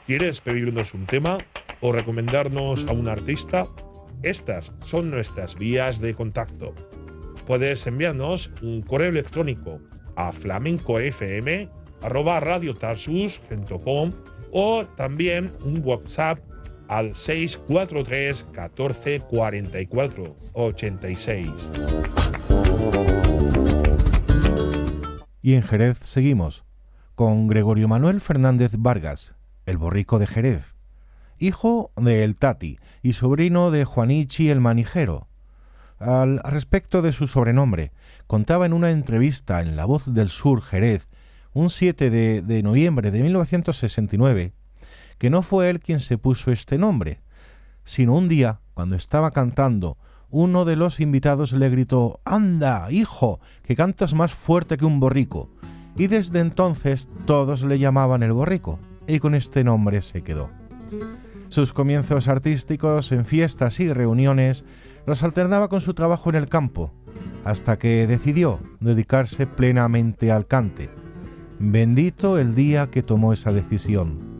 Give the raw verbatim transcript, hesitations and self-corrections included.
¿Quieres pedirnos un tema o recomendarnos a un artista? Estas son nuestras vías de contacto. Puedes enviarnos un correo electrónico a flamencofm arroba radiotarsus punto com o también un WhatsApp al seis cuatro tres catorce cuarenta y cuatro ochenta y seis. Y en Jerez seguimos con Gregorio Manuel Fernández Vargas, el borrico de Jerez, hijo de El Tati y sobrino de Juanichi el Manijero. Al respecto de su sobrenombre, contaba en una entrevista en La Voz del Sur Jerez, un siete de noviembre de mil novecientos sesenta y nueve, que no fue él quien se puso este nombre, sino un día, cuando estaba cantando, uno de los invitados le gritó: «¡Anda, hijo, que cantas más fuerte que un borrico!». Y desde entonces todos le llamaban el borrico, y con este nombre se quedó. Sus comienzos artísticos en fiestas y reuniones los alternaba con su trabajo en el campo, hasta que decidió dedicarse plenamente al cante. Bendito el día que tomó esa decisión.